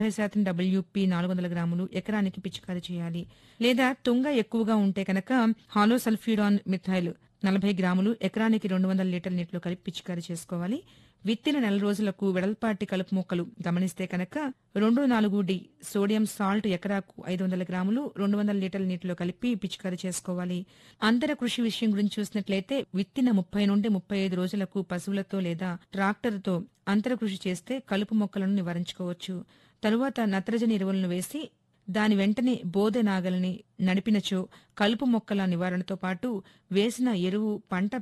50% WP 400 గ్రాములు ఎకరానికి పిచికారీ చేయాలి. లేదా తుంగ ఎక్కువగా ఉంటే కనుక హాలో సల్ఫ్యూరాన్ మిథైల్ 40 గ్రాములు ఎకరానికి 200 లీటర్ల నీటిలో కలిపి పిచికారీ చేసుకోవాలి. విత్తిన నెల రోజులకు వెడల్పాటి కలుపు మొక్కలు గమనిస్తే కనుక 2,4-డి సోడియం సాల్ట్ ఎకరాకు 500 గ్రాములు 200 లీటర్ల నీటిలో కలిపి పిచికారీ చేసుకోవాలి. అంతర కృషి విషయం గురించి చూసినట్లయితే విత్తిన 30 నుండి 35 రోజులకు పశువులతో లేదా ట్రాక్టర్తో అంతర కృషి చేస్తే కలుపు మొక్కలను నివారించుకోవచ్చు. తరువాత నత్రజని ఎరువులను వేసి దాని వెంటనే బోదె నాగలిని నడిపినచో కలుపు మొక్కల నివారణతో పాటు వేసిన ఎరువు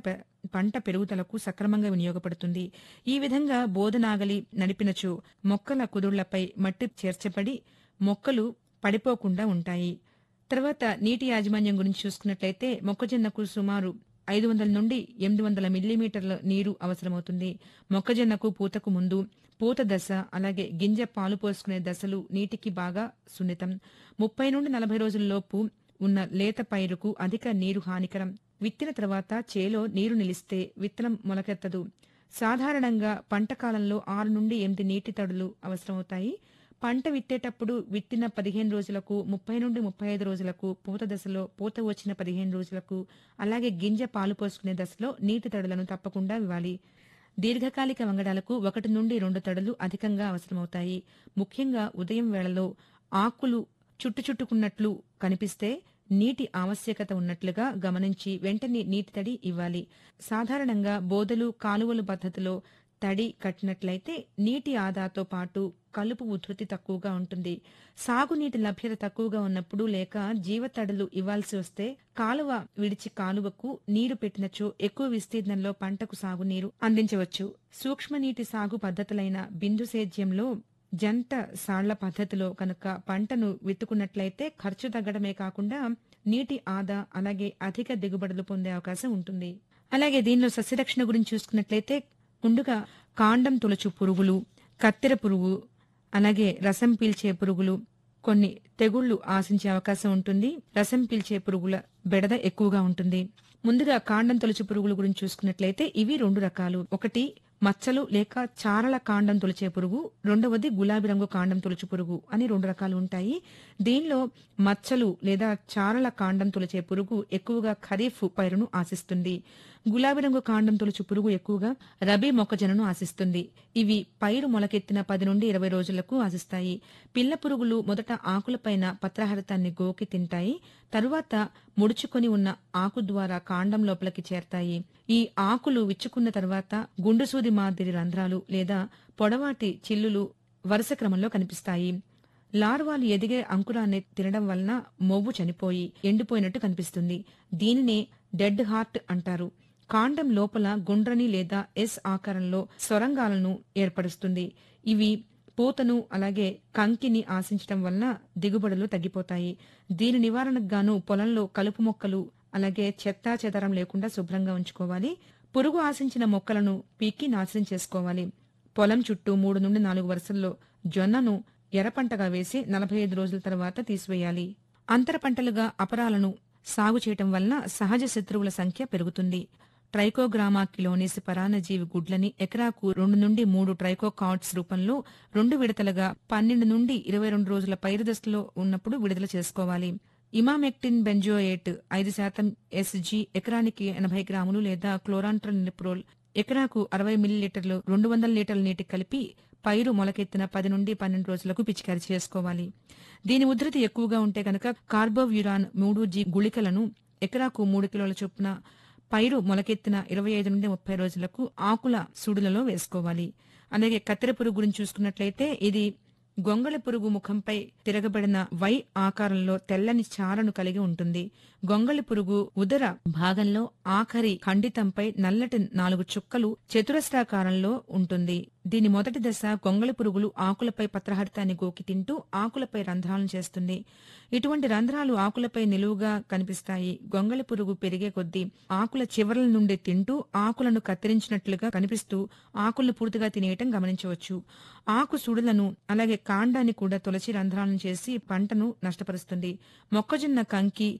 పంట పెరుగుదలకు సక్రమంగా వినియోగపడుతుంది. ఈ విధంగా బోధనాగలి నడిపినచో మొక్కల కుదుళ్లపై మట్టి చేర్చబడి మొక్కలు పడిపోకుండా ఉంటాయి. తర్వాత నీటి యాజమాన్యం గురించి చూసుకున్నట్లయితే మొక్కజొన్నకు సుమారు 500 నుండి 800 మిల్లీమీటర్ల నీరు అవసరమవుతుంది. మొక్కజొన్నకు పూతకు ముందు, పూత దశ, అలాగే గింజ పాలు పోసుకునే దశలు నీటికి బాగా సున్నితం. 30 నుండి 40 రోజుల్లోపు ఉన్న లేత పైరుకు అధిక నీరు హానికరం. విత్తిన తర్వాత చేలో నీరు నిలిస్తే విత్తనం మొలకెత్తదు. సాధారణంగా పంట కాలంలో 6 నుండి 8 నీటి తడులు అవసరమవుతాయి. పంట విత్తేటప్పుడు విత్తిన 15 రోజులకు, 30 నుండి 35 రోజులకు, పూత దశలో, పూత వచ్చిన 15 రోజులకు, అలాగే గింజ పాలు పోసుకునే దశలో నీటి తడులను తప్పకుండా ఇవ్వాలి. దీర్ఘకాలిక వంగడాలకు 1 నుండి 2 తడులు అధికంగా అవసరమవుతాయి. ముఖ్యంగా ఉదయం వేళలో ఆకులు చుట్టుకున్నట్లు కనిపిస్తే నీటి ఆవశ్యకత ఉన్నట్లుగా గమనించి వెంటనే నీటి తడి ఇవ్వాలి. సాధారణంగా బోదెలు, కాలువలు పద్ధతిలో తడి కట్టినట్లయితే నీటి ఆదాతో పాటు కలుపు ఉధృతి తక్కువగా ఉంటుంది. సాగునీటి లభ్యత తక్కువగా ఉన్నప్పుడు లేక జీవతడులు ఇవ్వాల్సి వస్తే కాలువ విడిచి కాలువకు నీరు పెట్టినచో ఎక్కువ విస్తీర్ణంలో పంటకు సాగునీరు అందించవచ్చు. సూక్ష్మనీటి సాగు పద్ధతులైన బిందు సేద్యంలో జంట సాళ్ల పద్ధతిలో కనుక పంటను విత్తుకున్నట్లయితే ఖర్చు తగ్గడమే కాకుండా నీటి ఆదా అలాగే అధిక దిగుబడులు పొందే అవకాశం ఉంటుంది. అలాగే దీనిలో సస్యరక్షణ గురించి చూసుకున్నట్లయితే ముందుగా కాండం తొలచు పురుగులు, కత్తెర పురుగు, అలాగే రసం పీల్చే పురుగులు, కొన్ని తెగుళ్లు ఆశించే అవకాశం ఉంటుంది. రసం పీల్చే పురుగుల బెడద ఎక్కువగా ఉంటుంది. ముందుగా కాండం తొలచు పురుగుల గురించి చూసుకున్నట్లయితే ఇవి 2 రకాలు. ఒకటి మచ్చలు లేక చారల కాండం తొలిచే పురుగు, రెండవది గులాబీ రంగు కాండం తొలచు పురుగు అని 2 రకాలు ఉంటాయి. దీనిలో మచ్చలు లేదా చారల కాండం తొలిచే పురుగు ఎక్కువగా ఖరీఫ్ పైరును ఆశిస్తుంది. గులాబీ రంగు కాండం తొలచు పురుగు ఎక్కువగా రబీ మొక్కజొన్నను ఆశిస్తుంది. ఇవి పైరు మొలకెత్తిన 10 నుండి 20 రోజులకు ఆశిస్తాయి. పిల్ల పురుగులు మొదట ఆకులపైన పత్రహరితాన్ని గోకి తింటాయి. తరువాత ముడుచుకొని ఉన్న ఆకు ద్వారా కాండం లోపలికి చేరతాయి. ఈ ఆకులు విచ్చుకున్న తర్వాత గుండుసూది మాదిరి రంధ్రాలు లేదా పొడవాటి చిల్లులు వరుస క్రమంలో కనిపిస్తాయి. లార్వాలు ఎదిగే అంకురాన్ని తినడం వలన మొవ్వు చనిపోయి ఎండిపోయినట్టు కనిపిస్తుంది. దీనినే డెడ్ హార్ట్ అంటారు. కాండం లోపల గుండ్రని లేదా ఎస్ ఆకారంలో సొరంగాలను ఏర్పరుస్తుంది. ఇవి పూతను అలాగే కంకిని ఆశించడం వలన దిగుబడులు తగ్గిపోతాయి. దీని నివారణకు గాను పొలంలో కలుపు మొక్కలు అలాగే చెత్తా చెదారం లేకుండా శుభ్రంగా ఉంచుకోవాలి. పురుగు ఆశించిన మొక్కలను పీకి నాశనం చేసుకోవాలి. పొలం చుట్టూ 3 నుండి 4 వరుసల్లో జొన్నను ఎర్రపంటగా వేసి 45 రోజుల తర్వాత తీసివేయాలి. అంతర పంటలుగా అపరాలను సాగు చేయటం వలన సహజ శత్రువుల సంఖ్య పెరుగుతుంది. ట్రైకోగ్రామా కిలోనిస్ పరాన్నజీవి గుడ్లని ఎకరాకు 2 నుండి 3 ట్రైకోకాట్స్ రూపంలో 2 విడతలుగా 12 నుండి 22 రోజుల పైరు దశలో ఉన్నప్పుడు విడుదల చేసుకోవాలి. ఇమామెక్టిన్ బెంజోయేట్ 5% SG ఎకరానికి 80 గ్రాములు లేదా క్లోరాంట్రనిప్రోల్ ఎకరాకు 60 మిల్లీలీటర్లు 200 లీటర్ల నీటి కలిపి పైరు మొలకెత్తిన 10 నుండి 12 రోజులకు పిచికారీ చేసుకోవాలి. దీని ఉధృతి ఎక్కువగా ఉంటే కనుక కార్బోవ్యురాన్ 3G గుళికలను ఎకరాకు 3 కిలోల చొప్పున పైరు మొలకెత్తిన 25 నుండి 30 రోజులకు ఆకుల సుడులలో వేసుకోవాలి. అలాగే కత్తెర పురుగు గురించి చూసుకున్నట్లయితే ఇది గొంగళి పురుగు ముఖంపై తిరగబడిన వై ఆకారంలో తెల్లని చారను కలిగి ఉంటుంది. గొంగళి పురుగు ఉదర భాగంలో ఆఖరి ఖండితంపై నల్లటి 4 చుక్కలు చతురస్రాకారంలో ఉంటుంది. దీని మొదటి దశ గొంగళి పురుగులు ఆకులపై పత్రహరితాన్ని గోకి తింటూ ఆకులపై రంధ్రాలను చేస్తుంది. ఇటువంటి రంధ్రాలు ఆకులపై నిలువుగా కనిపిస్తాయి. గొంగళి పురుగు పెరిగే కొద్దీ ఆకుల చివరల నుండి తింటూ ఆకులను కత్తిరించినట్లుగా కనిపిస్తూ ఆకులను పూర్తిగా తినేయటం గమనించవచ్చు. ఆకు సుడులను అలాగే కాండాన్ని కూడా తొలచి రంధ్రాలను చేసి పంటను నష్టపరుస్తుంది. మొక్కజొన్న కంకి అలాగే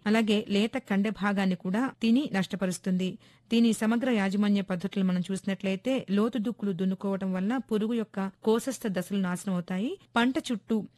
లేత కండె భాగాన్ని కూడా తిని నష్టపరుస్తుంది. దీని సమగ్ర యాజమాన్య పద్ధతులు మనం చూసినట్లయితే లోతు దుక్కులు దున్నుకోవడం వల్ల పురుగు యొక్క కోశస్థ దశలు నాశనం అవుతాయి. పంట చుట్టూ